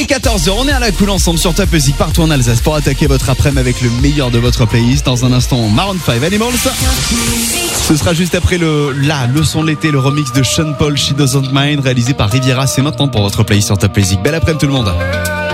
14h, on est à la cool ensemble sur Top Music partout en Alsace pour attaquer votre après-midi avec le meilleur de votre playlist. Dans un instant, Maroon 5 Animals. Ce sera juste après le son de l'été, le remix de Sean Paul, She Doesn't Mind, réalisé par Riviera. C'est maintenant pour votre playlist sur Top Music. Belle après-midi tout le monde.